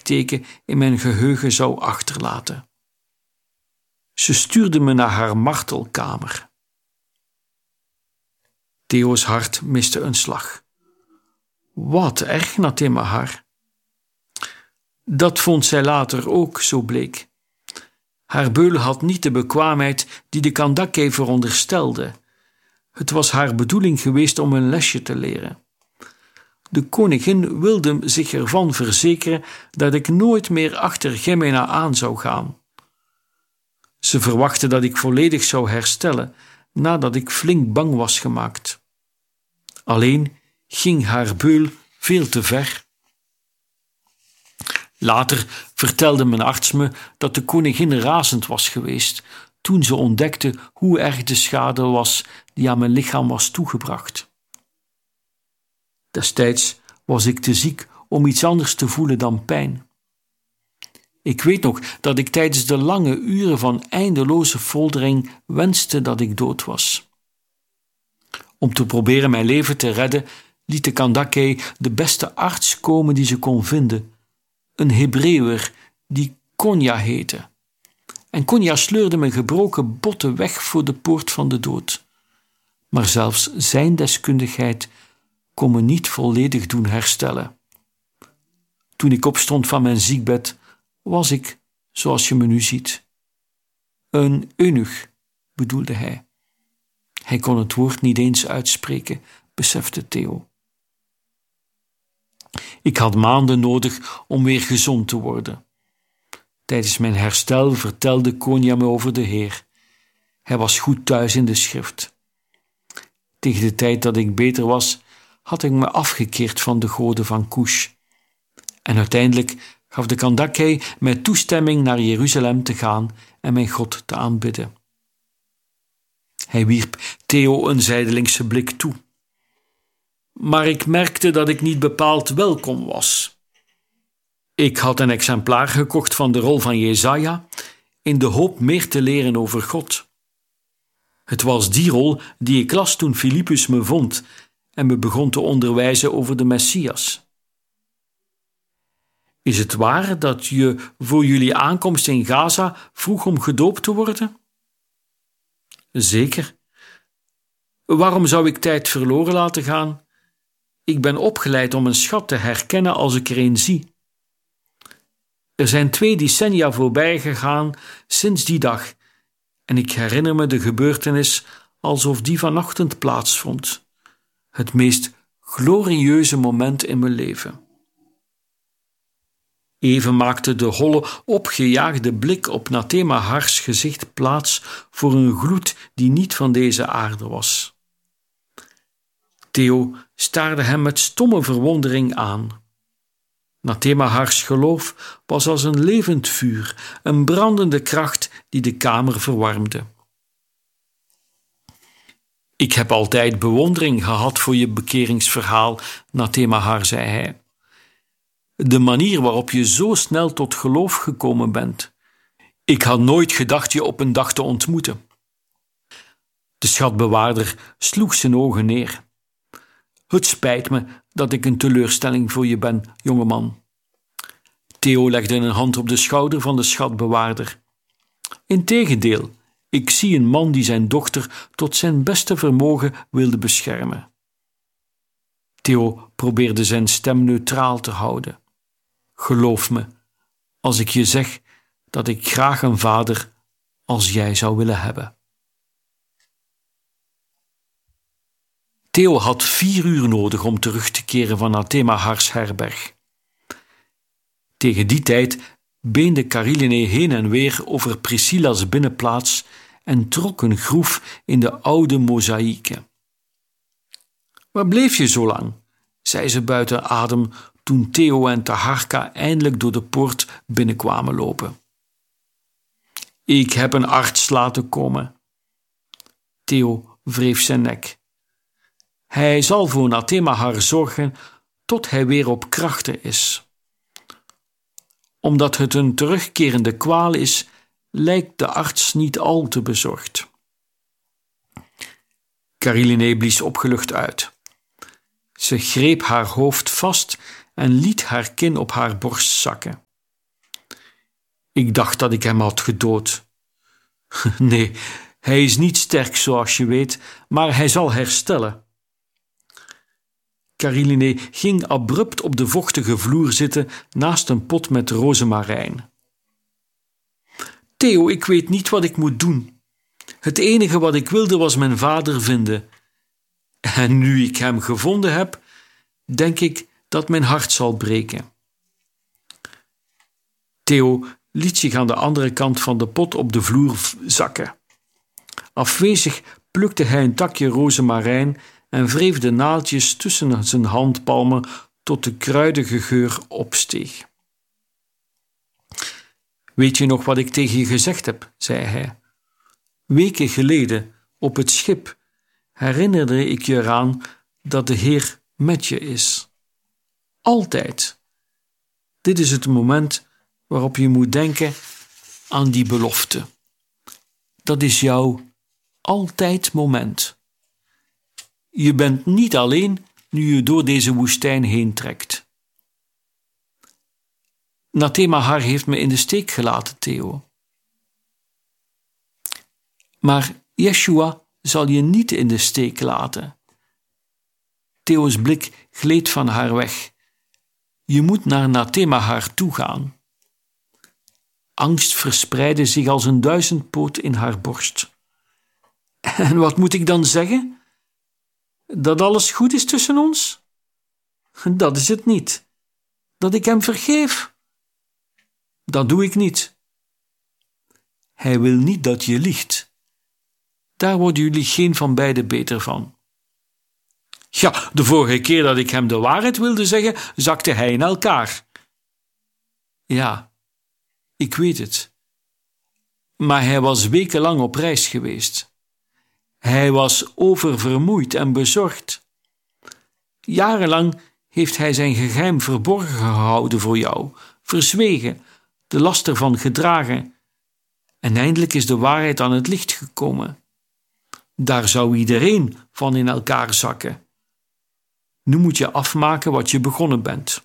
litteken in mijn geheugen zou achterlaten. Ze stuurde me naar haar martelkamer. Theo's hart miste een slag. Wat erg, Natemahar. Dat vond zij later ook, zo bleek. Haar beul had niet de bekwaamheid die de Kandake veronderstelde. Het was haar bedoeling geweest om een lesje te leren. De koningin wilde zich ervan verzekeren dat ik nooit meer achter Gemena aan zou gaan. Ze verwachtte dat ik volledig zou herstellen nadat ik flink bang was gemaakt. Alleen ging haar beul veel te ver. Later vertelde mijn arts me dat de koningin razend was geweest toen ze ontdekte hoe erg de schade was die aan mijn lichaam was toegebracht. Destijds was ik te ziek om iets anders te voelen dan pijn. Ik weet nog dat ik tijdens de lange uren van eindeloze foltering wenste dat ik dood was. Om te proberen mijn leven te redden, liet de Kandake de beste arts komen die ze kon vinden, een Hebreeuwer die Konya heette. En Konya sleurde mijn gebroken botten weg voor de poort van de dood. Maar zelfs zijn deskundigheid kon me niet volledig doen herstellen. Toen ik opstond van mijn ziekbed, was ik, zoals je me nu ziet. Een eunuch, bedoelde hij. Hij kon het woord niet eens uitspreken, besefte Theo. Ik had maanden nodig om weer gezond te worden. Tijdens mijn herstel vertelde Konya me over de Heer. Hij was goed thuis in de schrift. Tegen de tijd dat ik beter was, had ik me afgekeerd van de goden van Kush. En uiteindelijk gaf de Kandake mij toestemming naar Jeruzalem te gaan en mijn God te aanbidden. Hij wierp Theo een zijdelingse blik toe. Maar ik merkte dat ik niet bepaald welkom was. Ik had een exemplaar gekocht van de rol van Jesaja in de hoop meer te leren over God. Het was die rol die ik las toen Filippus me vond en me begon te onderwijzen over de Messias. Is het waar dat je voor jullie aankomst in Gaza vroeg om gedoopt te worden? Zeker. Waarom zou ik tijd verloren laten gaan? Ik ben opgeleid om een schat te herkennen als ik er een zie. Er zijn 2 decennia voorbij gegaan sinds die dag en ik herinner me de gebeurtenis alsof die vanochtend plaatsvond. Het meest glorieuze moment in mijn leven. Even maakte de holle, opgejaagde blik op Natemahars gezicht plaats voor een gloed die niet van deze aarde was. Theo staarde hem met stomme verwondering aan. Natemahars geloof was als een levend vuur, een brandende kracht die de kamer verwarmde. Ik heb altijd bewondering gehad voor je bekeringsverhaal, Natemahar, zei hij. De manier waarop je zo snel tot geloof gekomen bent. Ik had nooit gedacht je op een dag te ontmoeten. De schatbewaarder sloeg zijn ogen neer. Het spijt me dat ik een teleurstelling voor je ben, jongeman. Theo legde een hand op de schouder van de schatbewaarder. Integendeel, ik zie een man die zijn dochter tot zijn beste vermogen wilde beschermen. Theo probeerde zijn stem neutraal te houden. Geloof me, als ik je zeg dat ik graag een vader als jij zou willen hebben. Theo had 4 uur nodig om terug te keren van Natemahars herberg. Tegen die tijd beende Karilene heen en weer over Priscilla's binnenplaats en trok een groef in de oude mozaïeken. Waar bleef je zo lang? Zei ze buiten adem toen Theo en Taharka eindelijk door de poort binnenkwamen lopen. Ik heb een arts laten komen. Theo wreef zijn nek. Hij zal voor Natemahar zorgen tot hij weer op krachten is. Omdat het een terugkerende kwaal is, lijkt de arts niet al te bezorgd. Karilene blies opgelucht uit. Ze greep haar hoofd vast en liet haar kin op haar borst zakken. Ik dacht dat ik hem had gedood. Nee, hij is niet sterk zoals je weet, maar hij zal herstellen. Cariliné ging abrupt op de vochtige vloer zitten naast een pot met rozemarijn. Theo, ik weet niet wat ik moet doen. Het enige wat ik wilde was mijn vader vinden. En nu ik hem gevonden heb, denk ik dat mijn hart zal breken. Theo liet zich aan de andere kant van de pot op de vloer zakken. Afwezig plukte hij een takje rozemarijn en wreef de naaldjes tussen zijn handpalmen tot de kruidige geur opsteeg. Weet je nog wat ik tegen je gezegd heb, zei hij. Weken geleden, op het schip, herinnerde ik je eraan dat de Heer met je is. Altijd. Dit is het moment waarop je moet denken aan die belofte. Dat is jouw altijd moment. Je bent niet alleen nu je door deze woestijn heen trekt. Nathemahar heeft me in de steek gelaten, Theo. Maar Yeshua zal je niet in de steek laten. Theo's blik gleed van haar weg. Je moet naar Nathemahar toegaan. Angst verspreidde zich als een duizendpoot in haar borst. En wat moet ik dan zeggen? Dat alles goed is tussen ons? Dat is het niet. Dat ik hem vergeef? Dat doe ik niet. Hij wil niet dat je liegt. Daar worden jullie geen van beiden beter van. Ja, de vorige keer dat ik hem de waarheid wilde zeggen, zakte hij in elkaar. Ja, ik weet het. Maar hij was wekenlang op reis geweest. Hij was oververmoeid en bezorgd. Jarenlang heeft hij zijn geheim verborgen gehouden voor jou, verzwegen, de last ervan gedragen. En eindelijk is de waarheid aan het licht gekomen. Daar zou iedereen van in elkaar zakken. Nu moet je afmaken wat je begonnen bent.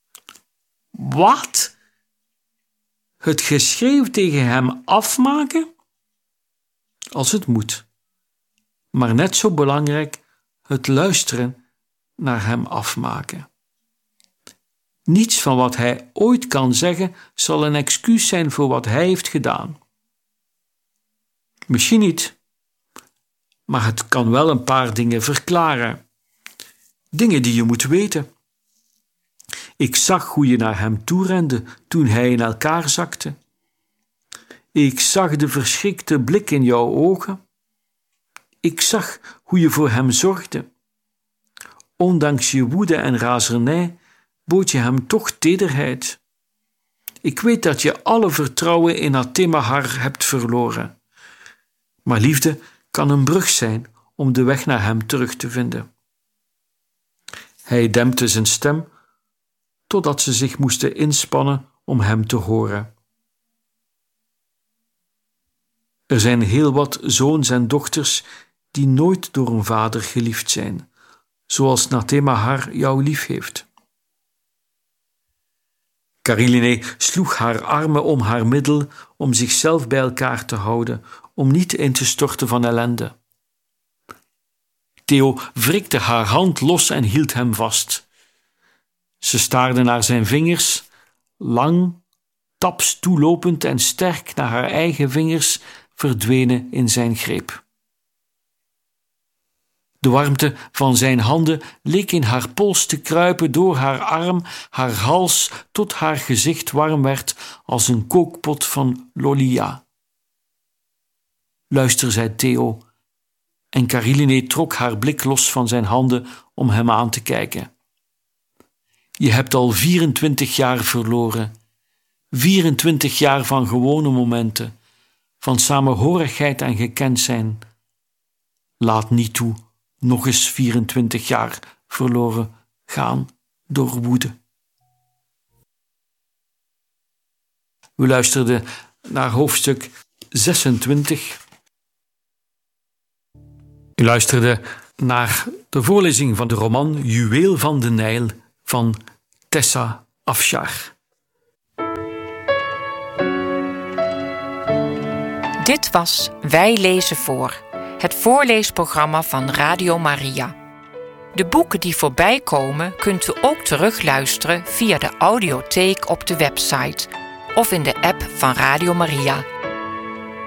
Wat? Het geschreeuw tegen hem afmaken? Als het moet. Maar net zo belangrijk het luisteren naar hem afmaken. Niets van wat hij ooit kan zeggen zal een excuus zijn voor wat hij heeft gedaan. Misschien niet, maar het kan wel een paar dingen verklaren. Dingen die je moet weten. Ik zag hoe je naar hem toerende toen hij in elkaar zakte. Ik zag de verschrikte blik in jouw ogen. Ik zag hoe je voor hem zorgde. Ondanks je woede en razernij bood je hem toch tederheid. Ik weet dat je alle vertrouwen in Nathemahar hebt verloren. Maar liefde kan een brug zijn om de weg naar hem terug te vinden. Hij dempte zijn stem, totdat ze zich moesten inspannen om hem te horen. Er zijn heel wat zoons en dochters die nooit door een vader geliefd zijn, zoals Nathemahar jou lief heeft. Cariliné sloeg haar armen om haar middel om zichzelf bij elkaar te houden, om niet in te storten van ellende. Theo wrikte haar hand los en hield hem vast. Ze staarde naar zijn vingers, lang, taps toelopend en sterk naar haar eigen vingers verdwenen in zijn greep. De warmte van zijn handen leek in haar pols te kruipen door haar arm, haar hals, tot haar gezicht warm werd als een kookpot van lolia. Luister, zei Theo, en Cariliné trok haar blik los van zijn handen om hem aan te kijken. Je hebt al 24 jaar verloren. 24 jaar van gewone momenten, van samenhorigheid en gekend zijn. Laat niet toe nog eens 24 jaar verloren gaan door woede. We luisterden naar hoofdstuk 26. U luisterde naar de voorlezing van de roman Juweel van de Nijl van Tessa Afshar. Dit was Wij lezen voor, het voorleesprogramma van Radio Maria. De boeken die voorbij komen kunt u ook terugluisteren via de audiotheek op de website of in de app van Radio Maria.